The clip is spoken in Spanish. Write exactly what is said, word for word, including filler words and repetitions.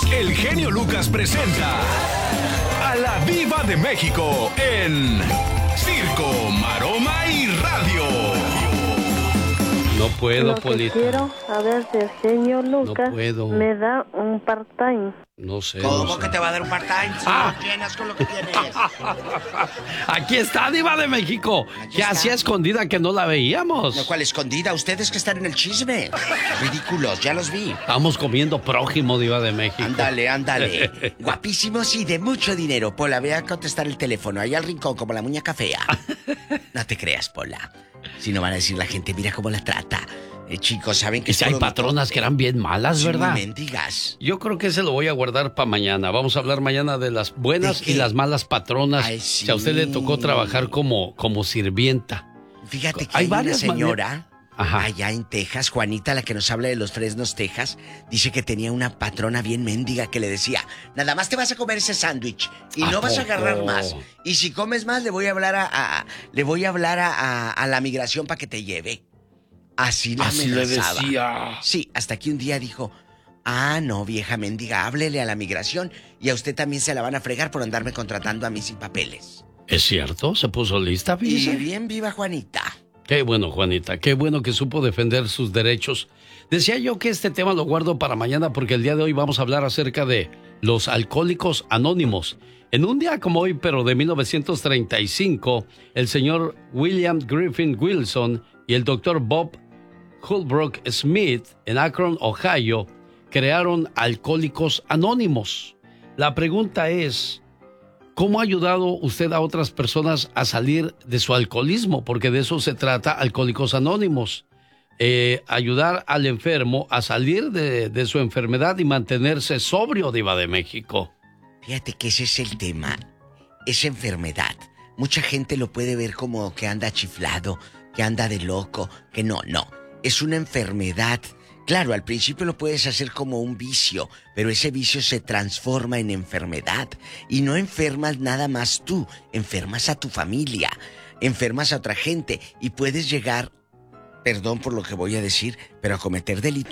el genio Lucas presenta a la Diva de México en Circo, Maroma y Radio. No puedo, Lo que Polito. quiero saber si el genio Lucas No puedo. me da un part-time. No sé. ¿Cómo no sé. que te va a dar un part-time si Ah. no llenas con lo que tienes? Aquí está, Diva de México. Aquí Que está. hacía escondida que no la veíamos. Lo cual escondida, ustedes que están en el chisme. Ridículos, ya los vi. Estamos comiendo prójimo, Diva de México. Ándale, ándale. Guapísimos y de mucho dinero. Pola, ve a contestar el teléfono. Ahí al rincón, como la muñeca fea. No te creas, Pola. Si no van a decir la gente, mira cómo la trata. Eh, chicos, ¿saben que Y si hay patronas que eran bien malas, ¿verdad? Sí, mendigas. Yo creo que ese lo voy a guardar para mañana. Vamos a hablar mañana de las buenas ¿De qué? y las malas patronas. Ay, sí. Si a usted le tocó trabajar como, como sirvienta. Fíjate que Hay hay, una varias señora Ajá. allá en Texas, Juanita, la que nos habla de los Fresnos, Texas, dice que tenía una patrona bien mendiga que le decía, nada más te vas a comer ese sándwich y ¿A no vas a poco? agarrar más. Y si comes más, le voy a hablar a, a- le voy a hablar a, a- a la migración para que te lleve. Así la Así le amenazaba. decía. Sí, hasta que un día dijo, ah, no, vieja mendiga, háblele a la migración y a usted también se la van a fregar por andarme contratando a mí sin papeles. ¿Es cierto? ¿Se puso lista, Y fíjese? bien viva Juanita. Qué bueno, Juanita, qué bueno que supo defender sus derechos. Decía yo que este tema lo guardo para mañana porque el día de hoy vamos a hablar acerca de los alcohólicos anónimos. En un día como hoy, pero de mil novecientos treinta y cinco, el señor William Griffin Wilson y el doctor Bob Holbrook Smith en Akron, Ohio, crearon Alcohólicos Anónimos. La pregunta es, ¿cómo ha ayudado usted a otras personas a salir de su alcoholismo? Porque de eso se trata Alcohólicos Anónimos. Eh, ayudar al enfermo a salir de, de su enfermedad y mantenerse sobrio, Diva de México. Fíjate que ese es el tema, esa enfermedad. Mucha gente lo puede ver como que anda chiflado, que anda de loco, que no, no. Es una enfermedad. Claro, al principio lo puedes hacer como un vicio, pero ese vicio se transforma en enfermedad. Y no enfermas nada más tú, enfermas a tu familia, enfermas a otra gente y puedes llegar, perdón por lo que voy a decir, pero a cometer delitos